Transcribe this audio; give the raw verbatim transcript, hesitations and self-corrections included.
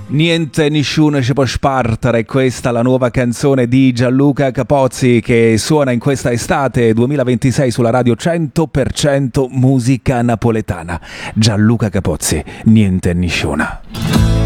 Niente, nessuno ci può spartare, questa è la nuova canzone di Gianluca Capozzi che suona in questa estate duemilaventisei sulla radio cento per cento musica napoletana. Gianluca Capozzi, niente, nessuno.